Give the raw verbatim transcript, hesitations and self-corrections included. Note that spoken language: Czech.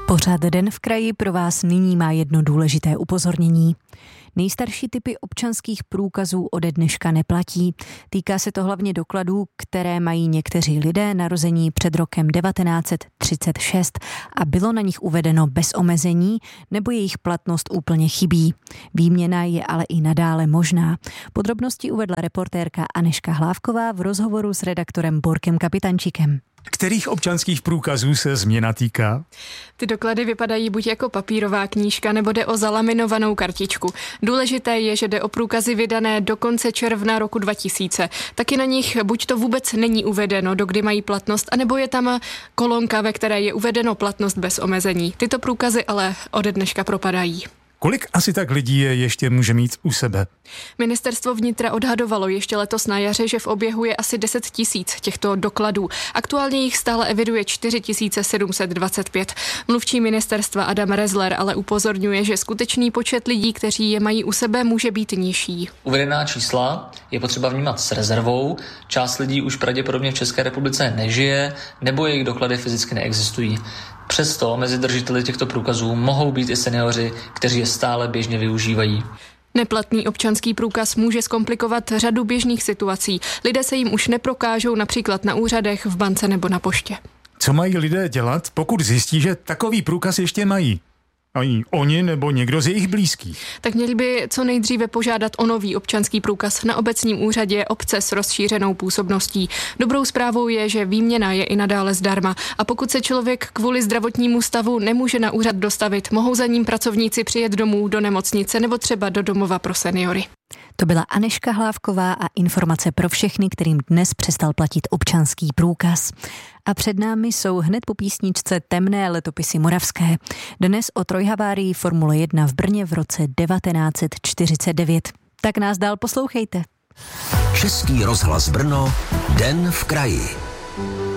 Pořád Den v kraji pro vás nyní má jedno důležité upozornění. Nejstarší typy občanských průkazů ode dneška neplatí. Týká se to hlavně dokladů, které mají někteří lidé narození před rokem devatenáct set třicet šest a bylo na nich uvedeno bez omezení, nebo jejich platnost úplně chybí. Výměna je ale i nadále možná. Podrobnosti uvedla reportérka Anežka Hlávková v rozhovoru s redaktorem Borkem Kapitančíkem. Kterých občanských průkazů se změna týká? Ty doklady vypadají buď jako papírová knížka, nebo jde o zalaminovanou kartičku. Důležité je, že jde o průkazy vydané do konce června roku dva tisíce. Taky na nich buď to vůbec není uvedeno, dokdy mají platnost, anebo je tam kolonka, ve které je uvedeno platnost bez omezení. Tyto průkazy ale ode dneška propadají. Kolik asi tak lidí je ještě může mít u sebe? Ministerstvo vnitra odhadovalo ještě letos na jaře, že v oběhu je asi deset tisíc těchto dokladů. Aktuálně jich stále eviduje čtyři tisíce sedm set dvacet pět. Mluvčí ministerstva Adam Rezler ale upozorňuje, že skutečný počet lidí, kteří je mají u sebe, může být nižší. Uvedená čísla je potřeba vnímat s rezervou. Část lidí už pravděpodobně v České republice nežije, nebo jejich doklady fyzicky neexistují. Přesto mezi držiteli těchto průkazů mohou být i seniori, kteří je stále běžně využívají. Neplatný občanský průkaz může zkomplikovat řadu běžných situací. Lidé se jim už neprokážou například na úřadech, v bance nebo na poště. Co mají lidé dělat, pokud zjistí, že takový průkaz ještě mají? Ani oni nebo někdo z jejich blízkých? Tak měli by co nejdříve požádat o nový občanský průkaz na obecním úřadě obce s rozšířenou působností. Dobrou zprávou je, že výměna je i nadále zdarma a pokud se člověk kvůli zdravotnímu stavu nemůže na úřad dostavit, mohou za ním pracovníci přijet domů do nemocnice nebo třeba do domova pro seniory. To byla Anežka Hlávková a informace pro všechny, kterým dnes přestal platit občanský průkaz. A před námi jsou hned po písničce Temné letopisy moravské. Dnes o trojhavárii Formule jedna v Brně v roce devatenáct set čtyřicet devět. Tak nás dál poslouchejte. Český rozhlas Brno, Den v kraji.